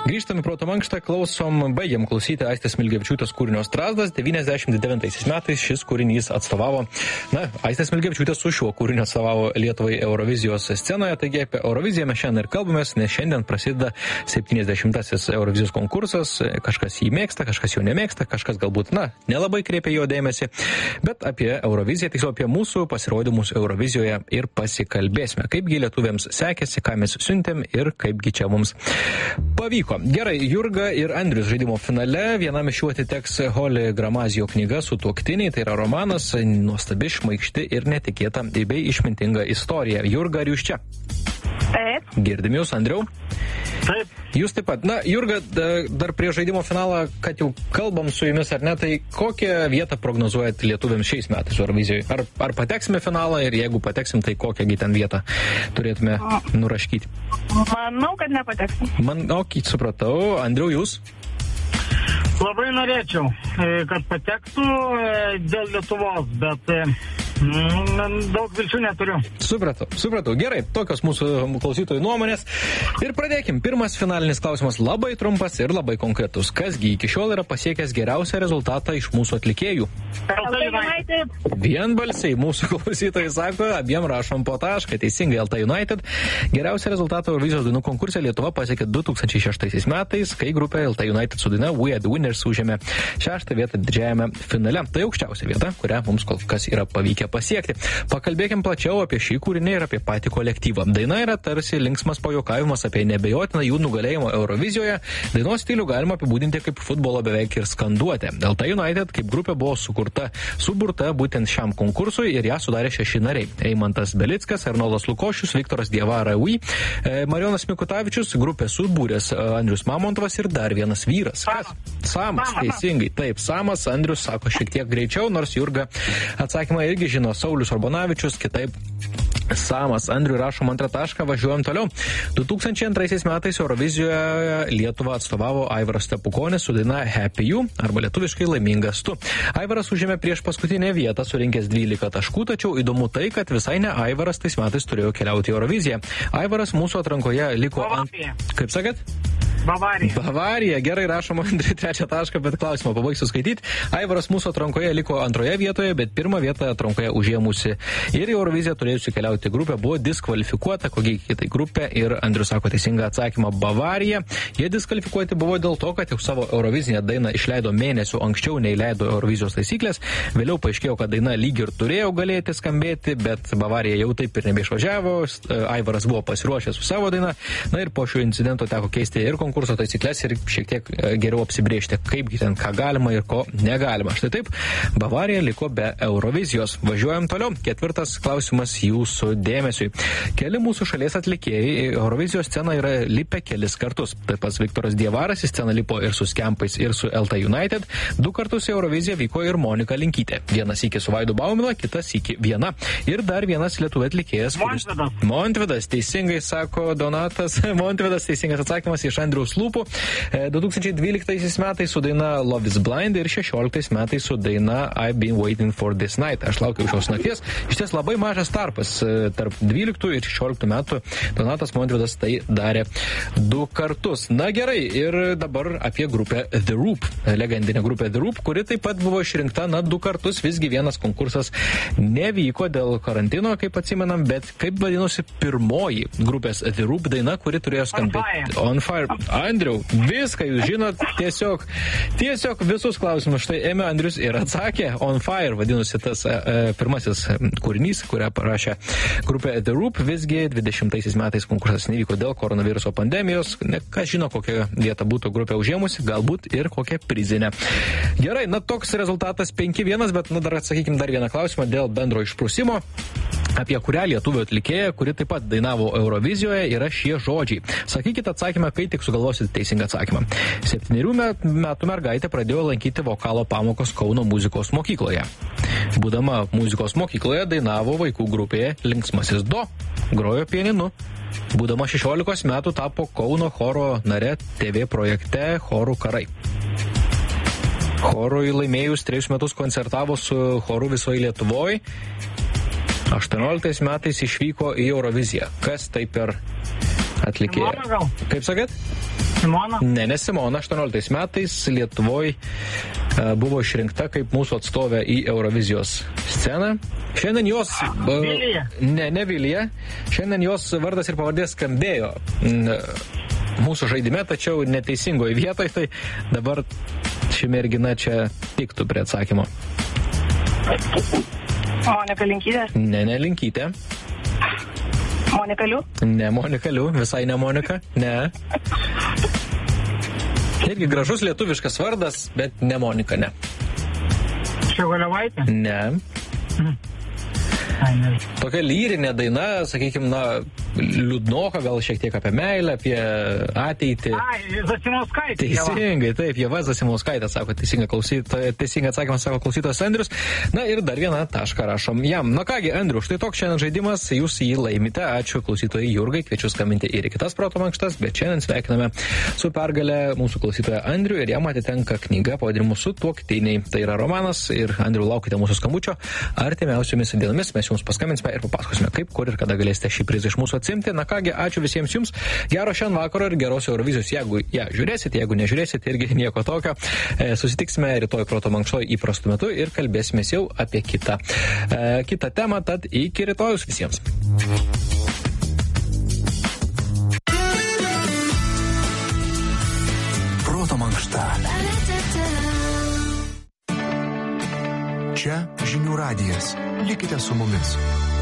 Grįžtame Proto mankštą, baigiam klausyti Aistės Smilgevičiūtės kūrinio Strazdas. 99 metais šis kūrinys atstovavo, Aistės Smilgevičiūtė su šiuo kūriniu atstovavo Lietuvai Eurovizijos scenoje. Taigi apie Euroviziją mes šiandien ir kalbamės, nes šiandien prasideda 70-asis Eurovizijos konkursas. Kažkas jį mėgsta, kažkas jo nemėgsta, kažkas galbūt, nelabai kreipia jo dėmesį. Bet apie Euroviziją, tiksliau apie mūsų pasirodymus Eurovizijoje ir pasikalbėsime. Kaipgi lietuviams sekėsi, ką mes siuntėm ir kaipgi čia mums pavyko. Gerai, Jurga ir Andrius žaidimo finale. Vienam iš jų atiteks Holly Gramazijo knyga Sutuoktiniai. Tai yra romanas, nuostabi, šmaikšti ir netikėta bei išmintinga istorija. Jurga, ar jūs čia? Taip. Girdim jūs, Andriau? Taip. Jūs taip pat. Jurga, dar prie žaidimo finalą, kad jau kalbam su jumis ar ne, tai kokią vietą prognozuojat lietuviams šiais metais Eurovizijoje? Ar pateksime finalą ir jeigu pateksim, tai kokią ten vietą turėtume nuraškyti? Manau, kad nepateksim. Supratau. Andriau, jūs? Labai norėčiau, kad patektų dėl Lietuvos, bet daug vilčių neturiu. Supratau. Gerai, tokios mūsų klausytojų nuomonės. Ir pradėkim. Pirmas finalinis klausimas labai trumpas ir labai konkretus. Kasgi iki šiol yra pasiekęs geriausią rezultatą iš mūsų atlikėjų? LT United. Vienbalsiai mūsų klausytojai sako, abiem rašom po tašką, teisingai LT United. Geriausią rezultatą Eurovizijos dainų konkurse Lietuva pasiekė 2006 metais, kai grupė LT United su daina We Are The Winners užėmė 6. vietą didžiajame finale. Tai aukščiausia vieta, kurią mums kol kas yra pavykę pasiekti. Pakalbėkim plačiau apie šį kūrinį ir apie patį kolektyvą. Daina yra tarsi linksmas pajuokavimas apie nebejotiną jų nugalėjimą Eurovizijoje. Dainos stilių galima apibūdinti kaip futbolo beveik ir skanduotę. LT United kaip grupė buvo suburta būtent šiam konkursui ir ją sudarė 6 nariai. Eimantas Belickas, Arnoldas Lukošius, Viktoras Diavara Ui, Marijonas Mikutavičius, grupė subūrės Andrius Mamontovas ir dar vienas vyras. Kas? Samas, teisingai. Taip, Samas, Andrius sako šiek tiek greičiau, nors Jurga atsakymą irgi žino. Saulius Urbonavičius, kitaip Samas. Andriui rašom 2 tašką, važiuojam toliau. 2002 metais Eurovizijoje Lietuvą atstovavo Aivaras Stepukonis su daina Happy You, arba lietuviškai Laimingas tu. Aivaras užėmė prieš paskutinę vietą, surinkęs 12 taškų, tačiau įdomu tai, kad visai ne Aivaras tais metais turėjo keliauti į Euroviziją. Aivaras mūsų atrankoje liko Kaip sakėt? Bavarija. Gerai, rašom Andriui 3 tašką, bet klausimą pabaigsiu skaityti. Aivaras mūsų atrankoje liko 2 vietoje, bet 1 vietą atrankoje užėmusi ir į Euroviziją turėjusi keliauti grupė buvo diskvalifikuota, kokia kitai grupė, ir Andrius sako teisingą atsakymą Bavarija. Jie diskvalifikuoti buvo dėl to, kad jau savo Eurovizinę dainą išleido mėnesių anksčiau nei leido Eurovizijos taisyklės. Vėliau paaiškėjo, kad daina lyg ir turėjo galėti skambėti, bet Bavarija jau taip ir nebeišvažiavo. Aivaras buvo pasiruošęs su savo daina. Ir po šio incidento teko keisti ir konkurso taisyklės ir šiek tiek geriau apsibrėžti, kaipgi ten ką galima ir ko negalima. Štai taip, Bavarija liko be Eurovizijos. Važiuojam toliau. 4 klausimas jūsų dėmesiui. Keli mūsų šalies atlikėjai į Eurovizijos sceną yra lipę kelis kartus. Taip pat Viktoras Diavaras į sceną lipo ir su Skempais, ir su LT United. 2 kartus į Euroviziją vyko ir Monika Linkytė. Vienas iki su Vaidu Baumila, kitas iki viena. Ir dar vienas lietuvų atlikėjas. Montvidas, teisingai sako Donatas. Montvidas, teisingas atsakymas iš Andriaus lūpų. 2012 metais su daina Love is Blind ir 16 metais su daina I've been waiting for this night. Aš laukiau šios nakties. Iš ties labai mažas tarpas tarp 12 ir 16 metų. Donatas Montvidas tai darė 2 kartus. Na gerai, ir dabar apie grupę The Roop. Legendinė grupė The Roop, kuri taip pat buvo išrinkta 2 kartus. Visgi vienas konkursas nevyko dėl karantino, kaip atsimenam, bet kaip vadinosi pirmoji grupės The Roop daina, kuri turėjo skambėti On Fire. Andriau, viską jūs žinot, tiesiog visus klausimus. Štai ėmė Andrius ir atsakė. On Fire vadinosi tas pirmasis kūrinys, kurią parašė grupė The Roop. Visgi 20 metais konkursas nevyko dėl koronaviruso pandemijos. Kas žino, kokią vietą būtų grupė užėmusi, galbūt ir kokią prizinę. Gerai, toks rezultatas 5-1, bet dar atsakykim dar vieną klausimą dėl bendro išprusimo. Apie kurią lietuvių atlikėją, kuri taip pat dainavo Eurovizijoje, yra šie žodžiai. Sakykite atsakymą, kai tik sugalvosite teisingą atsakymą. 7 metų mergaitė pradėjo lankyti vokalo pamokos Kauno muzikos mokykloje. Būdama muzikos mokykloje dainavo vaikų grupėje Linksmasis Do, grojo pianinu. Būdama 16 metų tapo Kauno choro nare TV projekte Chorų karai. Chorui laimėjus 3 metus koncertavo su choru visoje Lietuvoje. 18 metais išvyko į Euroviziją. Kas tai per atlikėja? Kaip sakėt? Simona? Ne Simona. 18 metais Lietuvoje buvo išrinkta kaip mūsų atstovė į Eurovizijos sceną. Šiandien jos... Vilija? Ne Vilija. Šiandien jos vardas ir pavardė skambėjo mūsų žaidime, tačiau neteisingoje vietoje, tai dabar ši mergina čia tiktų prie atsakymo. Monika Linkytė? Ne Linkytė. Monika Liu? Ne Monika Liu, visai ne Monika, ne. Irgi gražus lietuviškas vardas, bet ne Monika, ne. Šegolevaitė? Ne. Tokia lyrinė daina, sakykime, liūdnoka, gal šiek tiek apie meilę, apie ateitį. Zasimauskaitė. Teisingai, taip, Ieva Zasimauskaitė, sako teisingai atsakymą, sako klausytojas Andrius. Na ir dar vieną tašką rašom jam. Na kągi, Andriu, štai toks šiandien žaidimas, jūs jį laimite. Ačiū klausytojai Jurgai, kviečiu skambinti ir į kitas proto mankštas, bet šiandien sveikiname su pergale mūsų klausytoją Andrių ir jam atitenka knyga pavadinimu Sutuoktiniai. Tai yra romanas ir Andriu, laukite mūsų skambučio. Artimiausiomis dienomis mes jums paskambinsime ir papasakosime, kaip, kur ir kada galėsite šį prizą iš mūsų atsimti. Na kągi, ačiū visiems jums. Gero šiandien vakaro ir geros Eurovizijos. Jeigu ją žiūrėsite, jeigu nežiūrėsite, irgi nieko tokio. Susitiksime rytoj proto mankštoj įprastu metu ir kalbėsime jau apie kitą temą. Tad iki rytojus visiems. Proto mankšta. Čia žinių radijas. Likite su mumis.